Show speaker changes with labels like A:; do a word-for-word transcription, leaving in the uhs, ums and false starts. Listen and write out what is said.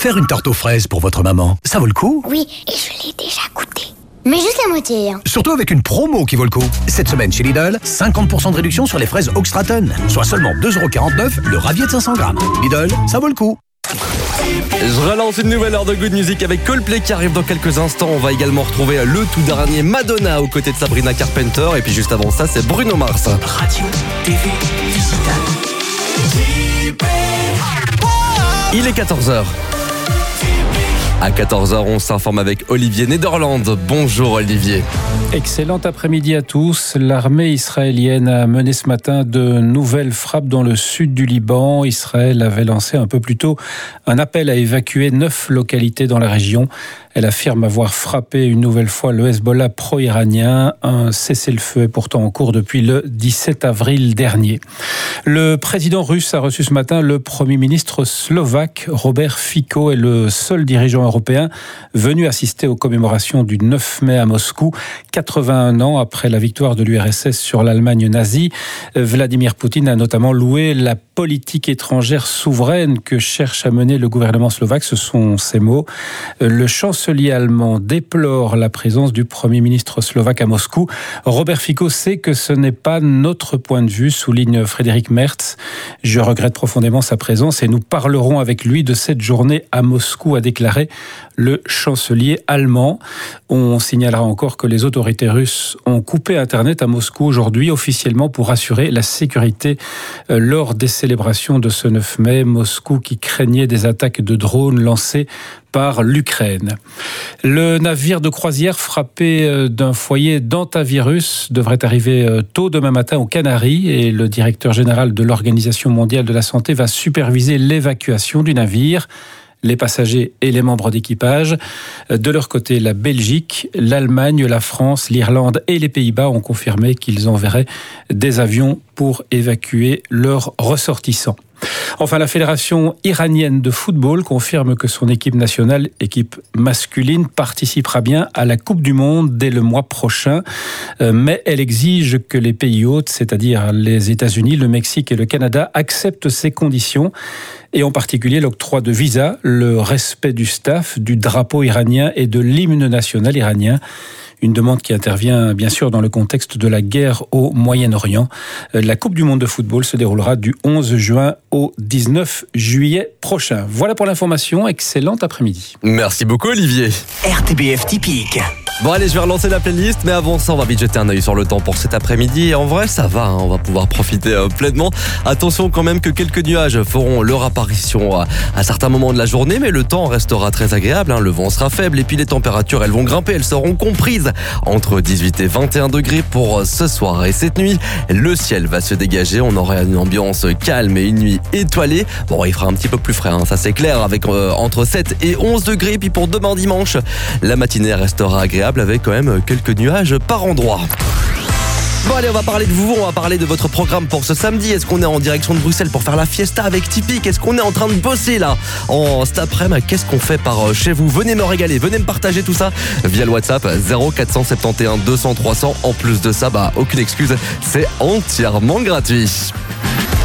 A: Faire une tarte aux fraises pour votre maman, ça vaut le coup?
B: Oui, et je l'ai déjà goûté. Mais juste la moitié, hein.
A: Surtout avec une promo qui vaut le coup. Cette semaine chez Lidl, cinquante pour cent de réduction sur les fraises Oxtraton, soit seulement deux euros quarante-neuf le ravier de cinq cents grammes. Lidl, ça vaut le coup.
C: Je relance une nouvelle heure de Good Music avec Coldplay qui arrive dans quelques instants. On va également retrouver le tout dernier Madonna aux côtés de Sabrina Carpenter. Et puis juste avant ça, c'est Bruno Mars.
D: Radio, T V, digital.
C: Il est quatorze heures. À quatorze heures, on s'informe avec Olivier Nederland. Bonjour Olivier.
E: Excellent après-midi à tous. L'armée israélienne a mené ce matin de nouvelles frappes dans le sud du Liban. Israël avait lancé un peu plus tôt un appel à évacuer neuf localités dans la région. Elle affirme avoir frappé une nouvelle fois le Hezbollah pro-iranien. Un cessez-le-feu est pourtant en cours depuis le dix-sept avril dernier. Le président russe a reçu ce matin le premier ministre slovaque Robert Fico est le seul dirigeant européen venu assister aux commémorations du neuf mai à Moscou, quatre-vingt-un ans après la victoire de l'U R S S sur l'Allemagne nazie. Vladimir Poutine a notamment loué la politique étrangère souveraine que cherche à mener le gouvernement slovaque. Ce sont ses mots. Le chancelier allemand déplore la présence du Premier ministre slovaque à Moscou. Robert Fico sait que ce n'est pas notre point de vue, souligne Frédéric Merz. Je regrette profondément sa présence et nous parlerons avec lui de cette journée à Moscou, a déclaré le chancelier allemand. On signalera encore que les autorités russes ont coupé Internet à Moscou aujourd'hui officiellement pour assurer la sécurité lors des célébrations de ce neuf mai. Moscou qui craignait des attaques de drones lancées par l'Ukraine. Le navire de croisière frappé d'un foyer d'hantavirus devrait arriver tôt demain matin aux Canaries et le directeur général de l'Organisation mondiale de la santé va superviser l'évacuation du navire. Les passagers et les membres d'équipage. De leur côté, la Belgique, l'Allemagne, la France, l'Irlande et les Pays-Bas ont confirmé qu'ils enverraient des avions pour évacuer leurs ressortissants. Enfin, la Fédération iranienne de football confirme que son équipe nationale, équipe masculine, participera bien à la Coupe du Monde dès le mois prochain. Mais elle exige que les pays hôtes, c'est-à-dire les États-Unis, le Mexique et le Canada, acceptent ces conditions. Et en particulier l'octroi de visas, le respect du staff, du drapeau iranien et de l'hymne national iranien. Une demande qui intervient bien sûr dans le contexte de la guerre au Moyen-Orient. La Coupe du Monde de football se déroulera du onze juin au dix-neuf juillet prochain. Voilà pour l'information. Excellent après-midi.
C: Merci beaucoup Olivier.
D: R T B F typique.
C: Bon allez, je vais relancer la playlist, mais avant ça, on va vite jeter un œil sur le temps pour cet après-midi. Et en vrai, ça va, hein, on va pouvoir profiter euh, pleinement. Attention quand même que quelques nuages feront leur apparition à, à certains moments de la journée, mais le temps restera très agréable, hein, le vent sera faible et puis les températures, elles vont grimper, elles seront comprises entre dix-huit et vingt et un degrés pour ce soir et cette nuit. Le ciel va se dégager, on aura une ambiance calme et une nuit étoilée. Bon, il fera un petit peu plus frais, hein, ça c'est clair, avec euh, entre sept et onze degrés. Puis pour demain dimanche, la matinée restera agréable avec quand même quelques nuages par endroit. Bon allez, on va parler de vous, on va parler de votre programme pour ce samedi. Est-ce qu'on est en direction de Bruxelles pour faire la fiesta avec Typique? Est-ce qu'on est en train de bosser là en cet après-midi? Qu'est-ce qu'on fait par chez vous? Venez me régaler, venez me partager tout ça via le WhatsApp zéro quatre cent soixante et onze deux cents trois cents. En plus de ça, bah aucune excuse, c'est entièrement gratuit.